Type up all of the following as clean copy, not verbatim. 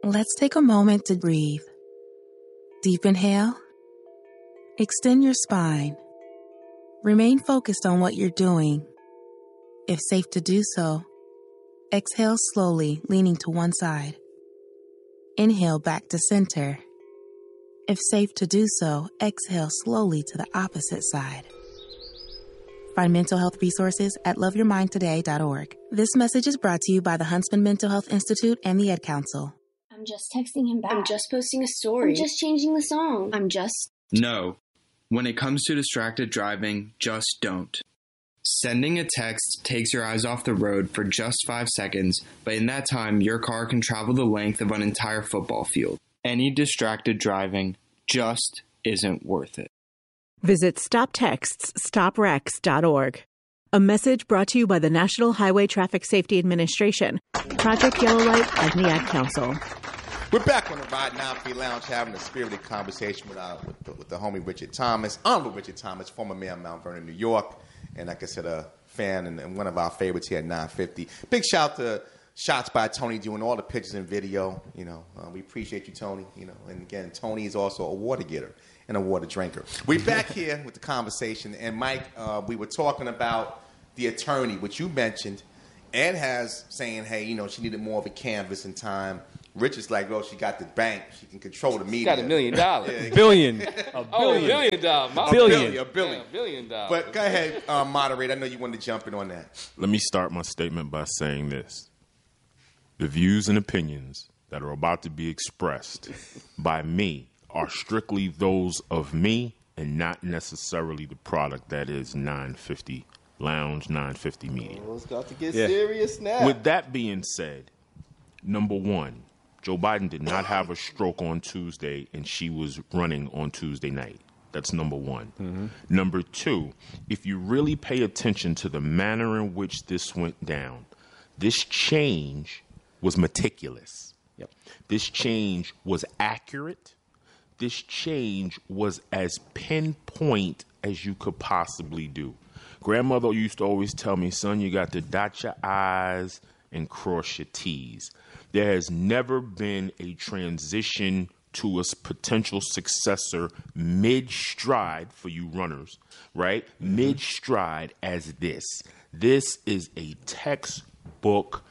Let's take a moment to breathe. Deep inhale. Extend your spine. Remain focused on what you're doing. If safe to do so, exhale slowly, leaning to one side. Inhale back to center. If safe to do so, exhale slowly to the opposite side. Find mental health resources at loveyourmindtoday.org. This message is brought to you by the Huntsman Mental Health Institute and the Ed Council. I'm just texting him back. I'm just posting a story. I'm just changing the song. No. When it comes to distracted driving, just don't. Sending a text takes your eyes off the road for just 5 seconds, but in that time, your car can travel the length of an entire football field. Any distracted driving just isn't worth it. Visit StopTextsStopWrecks.org. A message brought to you by the National Highway Traffic Safety Administration, Project Yellow Light, and the Ad Council. We're back on the Ride 93 Lounge having a spirited conversation with the homie Richard Thomas, Honorable Richard Thomas, former mayor of Mount Vernon, New York, and like I said, a fan and one of our favorites here at 950. Big shout to Shots by Tony doing all the pictures and video. We appreciate you, Tony. And again, Tony is also a water getter and a water drinker. We're back here with the conversation, and Mike, we were talking about the attorney, which you mentioned. Ed has saying, hey, she needed more of a canvas and time. Richard's like, well, she got the bank. She can control the media. She got $1 million. Yeah. Billion. A billion. $1 billion. But go ahead, moderator. I know you wanted to jump in on that. Let me start my statement by saying this. The views and opinions that are about to be expressed by me are strictly those of me and not necessarily the product that is 950 Lounge, 950 Media. It's got to get serious now. With that being said, number one, Joe Biden did not have a stroke on Tuesday, and she was running on Tuesday night. That's number one. Mm-hmm. Number two, if you really pay attention to the manner in which this went down, this change was meticulous. Yep. This change was accurate. This change was as pinpoint as you could possibly do. Grandmother used to always tell me, son, you got to dot your I's and cross your T's. There has never been a transition to a potential successor mid-stride for you runners, right? Mm-hmm. Mid-stride as this. This is a textbook,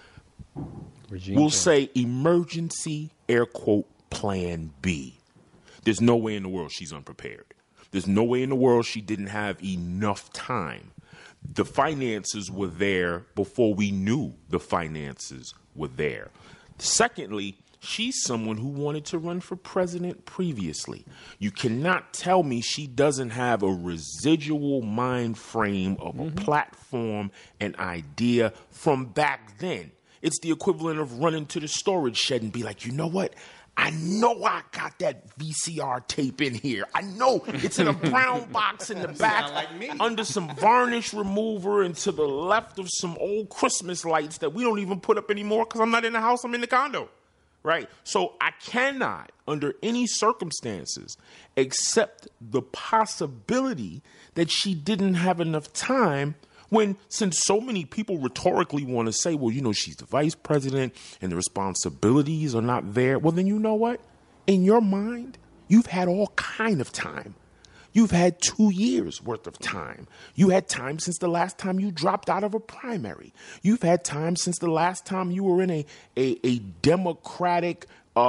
we'll say emergency, air quote, plan B. There's no way in the world she's unprepared. There's no way in the world she didn't have enough time. The finances were there before we knew the finances were there. Secondly, she's someone who wanted to run for president previously. You cannot tell me she doesn't have a residual mind frame of a platform and idea from back then. It's the equivalent of running to the storage shed and be like, you know what? I know I got that VCR tape in here. I know it's in a brown box in the back under some varnish remover and to the left of some old Christmas lights that we don't even put up anymore because I'm not in the house, I'm in the condo, right? So I cannot, under any circumstances, accept the possibility that she didn't have enough time when, since so many people rhetorically want to say, well, she's the vice president and the responsibilities are not there. Well, then you know what? In your mind, you've had all kind of time. You've had 2 years worth of time. You had time since the last time you dropped out of a primary. You've had time since the last time you were in a Democratic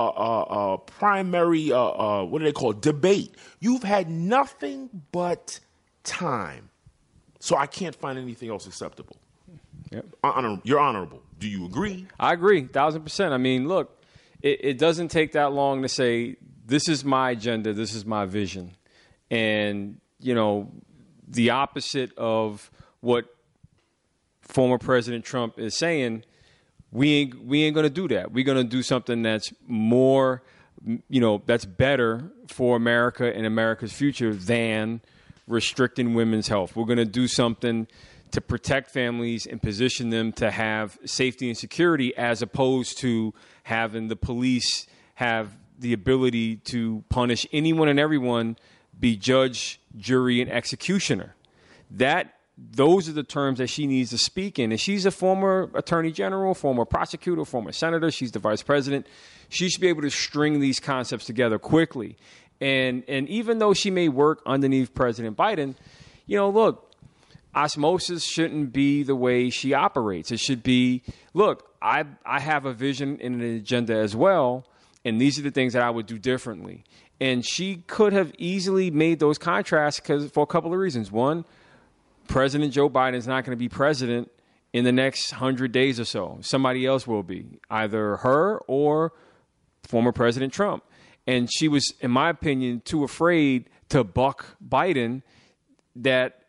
primary, what do they call it? Debate. You've had nothing but time. So I can't find anything else acceptable. Yep. You're honorable. Do you agree? I agree, 1,000%. I mean, look, it doesn't take that long to say, this is my agenda, this is my vision. And, the opposite of what former President Trump is saying, we ain't going to do that. We're going to do something that's more, that's better for America and America's future than restricting women's health. We're going to do something to protect families and position them to have safety and security as opposed to having the police have the ability to punish anyone and everyone, be judge, jury, and executioner. That those are the terms that she needs to speak in. And she's a former attorney general, former prosecutor, former senator. She's the vice president. She should be able to string these concepts together quickly. And even though she may work underneath President Biden, look, osmosis shouldn't be the way she operates. It should be, look, I have a vision and an agenda as well, and these are the things that I would do differently. And she could have easily made those contrasts for a couple of reasons. One, President Joe Biden is not going to be president in the next 100 days or so. Somebody else will be, either her or former President Trump. And she was, in my opinion, too afraid to buck Biden that,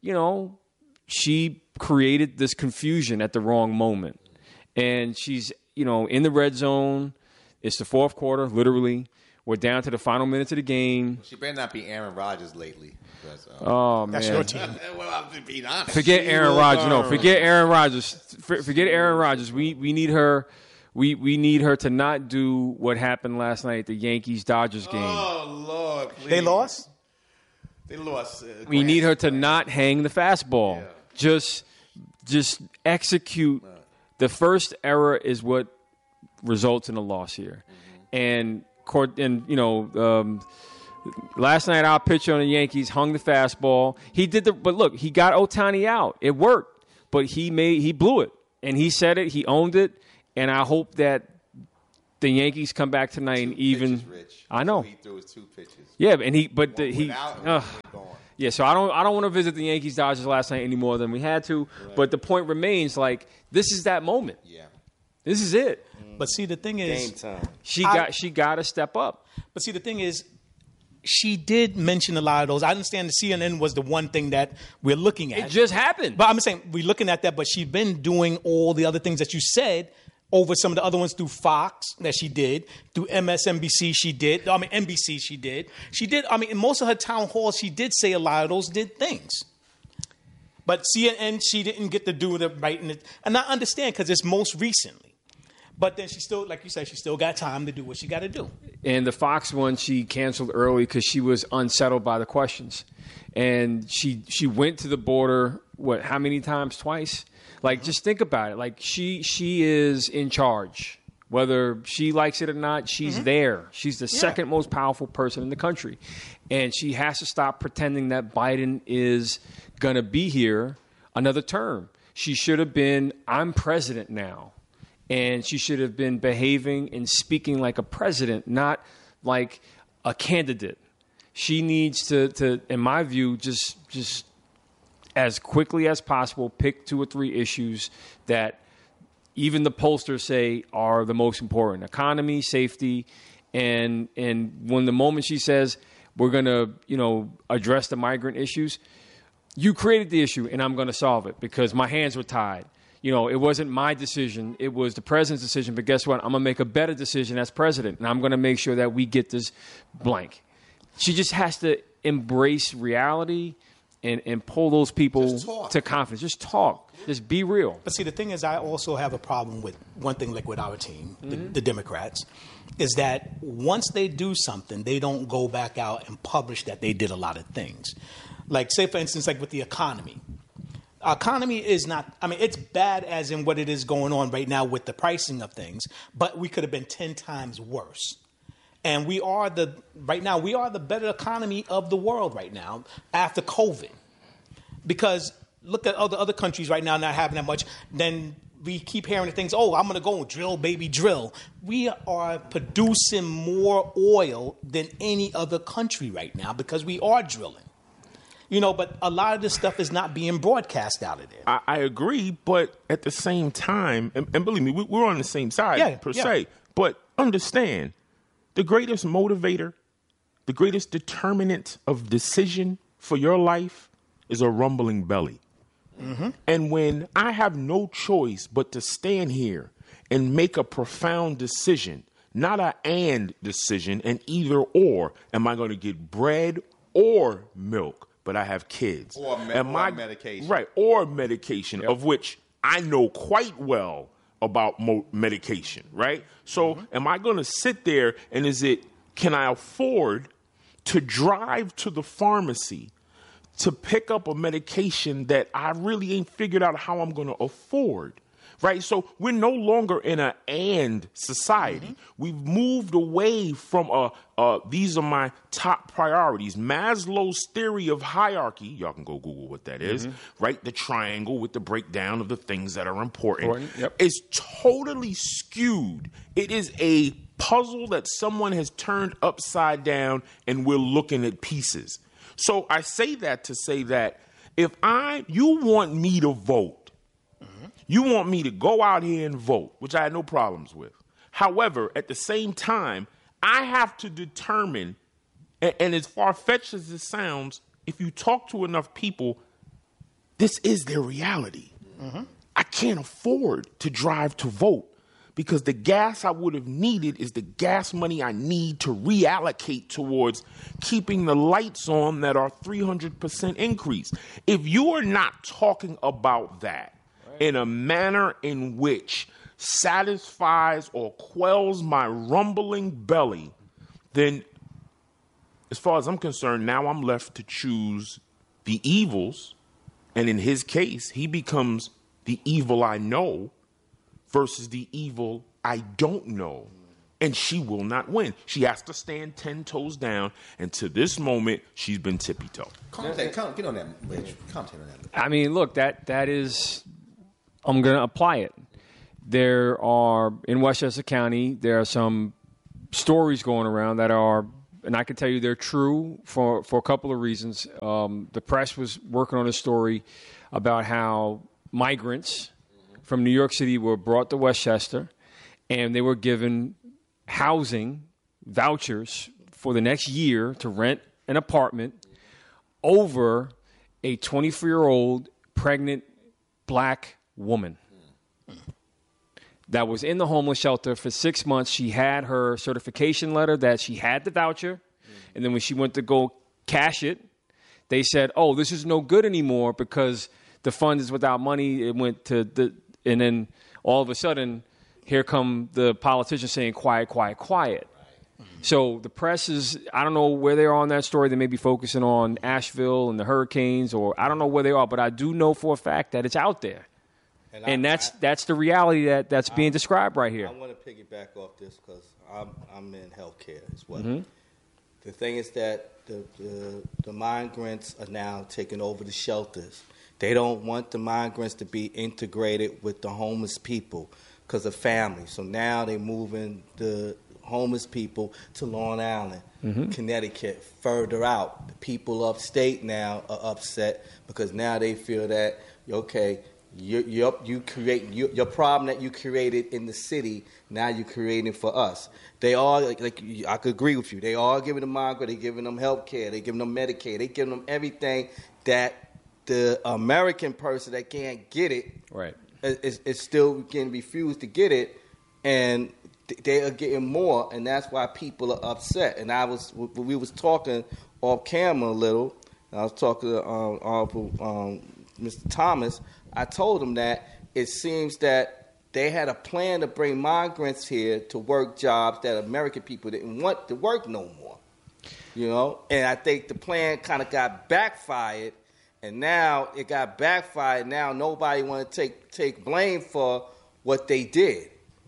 she created this confusion at the wrong moment. And she's, in the red zone. It's the fourth quarter, literally. We're down to the final minutes of the game. She better not be Aaron Rodgers lately. Oh, man. That's your team. Well, I'm being honest. Forget Aaron Rodgers. No, forget Aaron Rodgers. Forget Aaron Rodgers. We need her. We need her to not do what happened last night at the Yankees-Dodgers game. Oh, Lord, please. They lost? They lost. We need her to not hang the fastball. Yeah. Just execute. The first error is what results in a loss here. And last night our pitcher on the Yankees hung the fastball. But look, he got Ohtani out. It worked, but he blew it, and he said it. He owned it, and I hope that the Yankees come back tonight and even. Pitches, Rich. I know. So he threw his 2 pitches. Yeah, and Yeah, so I don't want to visit the Yankees Dodgers last night any more than we had to. Right. But the point remains, like, this is that moment. Yeah, this is it. But see, the thing is, game time. She got to step up. But see, the thing is, she did mention a lot of those. I understand the CNN was the one thing that we're looking at. It just happened. But I'm saying we're looking at that. But she's been doing all the other things that you said over some of the other ones through Fox that she did, through MSNBC she did. I mean, NBC she did. She did. I mean, in most of her town halls, she did say a lot of those things. But CNN, she didn't get to do the right. And I understand because it's most recently. But then she still, like you said, she still got time to do what she got to do. And the Fox one, she canceled early because she was unsettled by the questions. And she went to the border, how many times? Twice? Like, just think about it. Like, she is in charge. Whether she likes it or not, she's there. She's the second most powerful person in the country. And she has to stop pretending that Biden is going to be here another term. She should have been, I'm president now. And she should have been behaving and speaking like a president, not like a candidate. She needs to in my view, just as quickly as possible, pick 2 or 3 issues that even the pollsters say are the most important: economy, safety, and when the moment she says we're going to address the migrant issues, you created the issue and I'm going to solve it because my hands were tied. It wasn't my decision. It was the president's decision. But guess what? I'm going to make a better decision as president, and I'm going to make sure that we get this blank. She just has to embrace reality and pull those people to confidence. Just talk. Just be real. But see, the thing is, I also have a problem with one thing, like with our team, the Democrats, is that once they do something, they don't go back out and publish that they did a lot of things. Like, say, for instance, like with the economy. Our economy is not, it's bad as in what it is going on right now with the pricing of things, but we could have been 10 times worse. And right now, we are the better economy of the world right now after COVID. Because look at other countries right now not having that much. Then we keep hearing the things, I'm going to go and drill, baby, drill. We are producing more oil than any other country right now because we are drilling. But a lot of this stuff is not being broadcast out of there. I agree, but at the same time, and believe me, we're on the same side se. But understand, the greatest motivator, the greatest determinant of decision for your life is a rumbling belly. Mm-hmm. And when I have no choice but to stand here and make a profound decision, not an and decision, an either or, am I going to get bread or milk? But I have kids. Or medication. Right, or medication, of which I know quite well about medication, right? So am I going to sit there and can I afford to drive to the pharmacy to pick up a medication that I really ain't figured out how I'm going to afford. Right? So we're no longer in an and society. Mm-hmm. We've moved away from these are my top priorities. Maslow's theory of hierarchy, y'all can go Google what that is, right? The triangle with the breakdown of the things that are important. Yep. Is totally skewed. It is a puzzle that someone has turned upside down and we're looking at pieces. So I say that to say that if you want me to vote, you want me to go out here and vote, which I had no problems with. However, at the same time, I have to determine, and as far-fetched as this sounds, if you talk to enough people, this is their reality. Mm-hmm. I can't afford to drive to vote because the gas I would have needed is the gas money I need to reallocate towards keeping the lights on that are 300% increase. If you are not talking about that, in a manner in which satisfies or quells my rumbling belly, then as far as I'm concerned, now I'm left to choose the evils. And in his case, he becomes the evil I know versus the evil I don't know. And she will not win. She has to stand 10 toes down. And to this moment, she's been tippy-toe. Get on that, Rich. Commentate on that. I mean, look, that is... I'm going to apply it. There are, in Westchester County, there are some stories going around that are, and I can tell you they're true for a couple of reasons. The press was working on a story about how migrants from New York City were brought to Westchester, and they were given housing vouchers for the next year to rent an apartment over a 24-year-old pregnant black woman that was in the homeless shelter for 6 months. She had her certification letter that she had the voucher. And then when she went to go cash it, they said, oh, this is no good anymore because the fund is without money. It went to and then all of a sudden, here come the politicians saying, quiet, quiet, quiet. So the press is, I don't know where they are on that story. They may be focusing on Asheville and the hurricanes, or I don't know where they are, but I do know for a fact that it's out there. And that's the reality that's being described right here. I want to piggyback off this because I'm in healthcare as well. Mm-hmm. The thing is that the migrants are now taking over the shelters. They don't want the migrants to be integrated with the homeless people because of family. So now they're moving the homeless people to Long Island, Connecticut, further out. The people upstate now are upset because now they feel that, okay, you create your problem that you created in the city. Now you're creating for us. They are like I could agree with you. They are giving them migrant. They're giving them health care. They're giving them Medicaid. They're giving them everything that the American person that can't get it is still getting refused to get it, and they are getting more, and that's why people are upset. And we was talking off camera a little. I was talking to Mr. Thomas. I told him that it seems that they had a plan to bring migrants here to work jobs that American people didn't want to work no more. You know? And I think the plan kind of got backfired, and now it got backfired. Now nobody want to take blame for what they did.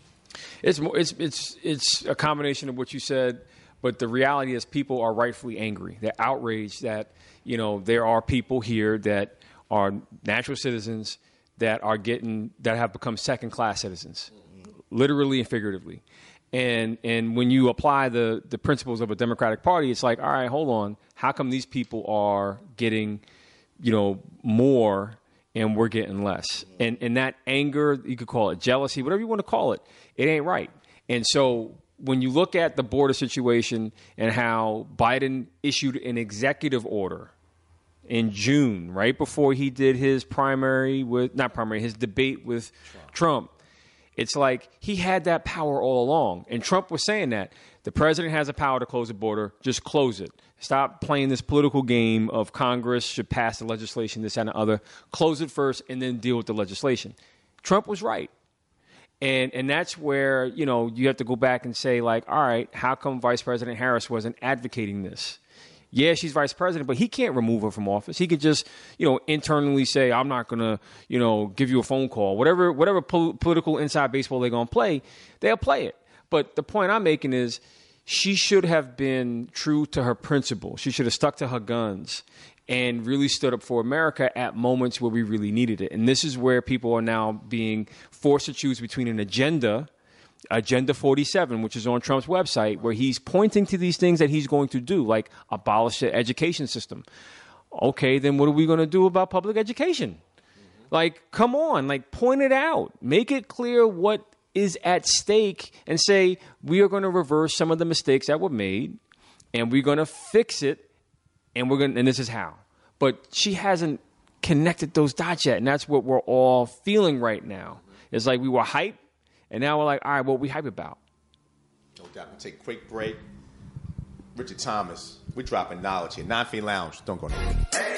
It's a combination of what you said, but the reality is people are rightfully angry. They're outraged that, there are people here that are natural citizens that have become second-class citizens, literally and figuratively. And when you apply the principles of a Democratic Party, it's like, all right, hold on. How come these people are getting, more and we're getting less? And that anger, you could call it jealousy, whatever you want to call it, it ain't right. And so when you look at the border situation and how Biden issued an executive order in June, right before he did his his debate with Trump, it's like he had that power all along. And Trump was saying that the president has the power to close the border, just close it. Stop playing this political game of Congress should pass the legislation, this and the other. Close it first and then deal with the legislation. Trump was right. And that's where, you have to go back and say, like, all right, how come Vice President Harris wasn't advocating this? Yeah, she's vice president, but he can't remove her from office. He could just, internally say, I'm not going to, give you a phone call. Whatever political inside baseball they're going to play, they'll play it. But the point I'm making is she should have been true to her principles. She should have stuck to her guns and really stood up for America at moments where we really needed it. And this is where people are now being forced to choose between an Agenda 47, which is on Trump's website, where he's pointing to these things that he's going to do, like abolish the education system. Okay, then what are we going to do about public education? Like, come on, like, point it out. Make it clear what is at stake and say, we are going to reverse some of the mistakes that were made, and we're going to fix it, and this is how. But she hasn't connected those dots yet, and that's what we're all feeling right now. It's like we were hyped, and now we're like, all right, what we hype about? No doubt. We'll take a quick break. Richard Thomas, we're dropping knowledge here. 9 Feet Lounge. Don't go nowhere.